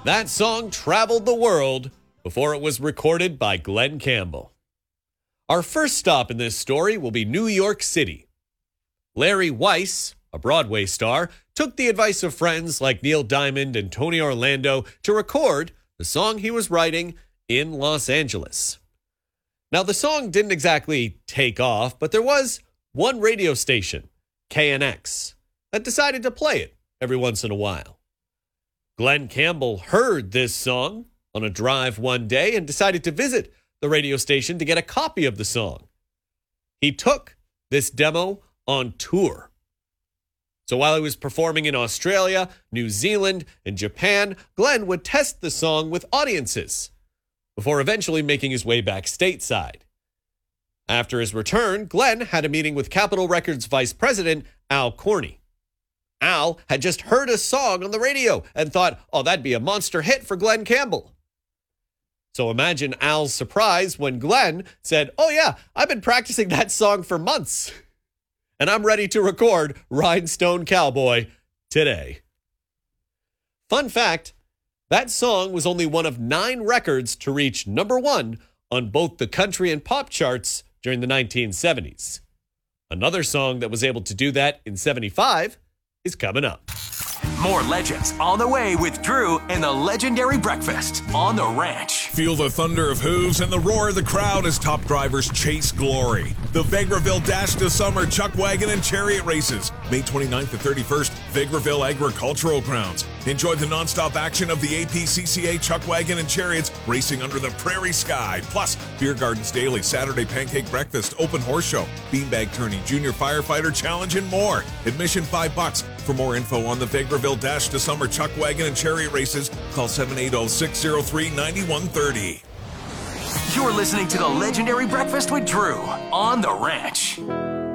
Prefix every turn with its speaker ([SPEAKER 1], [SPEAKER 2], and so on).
[SPEAKER 1] That song traveled the world before it was recorded by Glen Campbell. Our first stop in this story will be New York City. Larry Weiss, a Broadway star, took the advice of friends like Neil Diamond and Tony Orlando to record the song he was writing in Los Angeles. Now, the song didn't exactly take off, but there was one radio station, KNX, that decided to play it every once in a while. Glen Campbell heard this song on a drive one day and decided to visit the radio station to get a copy of the song. He took this demo on tour. So while he was performing in Australia, New Zealand, and Japan, Glen would test the song with audiences before eventually making his way back stateside. After his return, Glen had a meeting with Capitol Records Vice President Al Corney. Al had just heard a song on the radio and thought, oh, that'd be a monster hit for Glen Campbell. So imagine Al's surprise when Glen said, oh yeah, I've been practicing that song for months, and I'm ready to record Rhinestone Cowboy today. Fun fact, that song was only one of 9 records to reach #1 on both the country and pop charts during the 1970s. Another song that was able to do that in '75 is coming up.
[SPEAKER 2] More legends on the way with Drew and the legendary breakfast on the ranch.
[SPEAKER 3] Feel the thunder of hooves and the roar of the crowd as top drivers chase glory. The Vegreville Dash to Summer Chuck Wagon and Chariot Races, May 29th to 31st, Vegreville Agricultural Grounds. Enjoy the nonstop action of the APCCA Chuck Wagon and Chariots racing under the prairie sky. Plus, Beer Gardens Daily, Saturday Pancake Breakfast, Open Horse Show, Beanbag Tourney, Junior Firefighter Challenge, and more. Admission $5. For more info on the Vegreville Dash to Summer Chuck Wagon and Chariot Races, call 780-603-9130.
[SPEAKER 2] You're listening to the legendary breakfast with Drew on the ranch.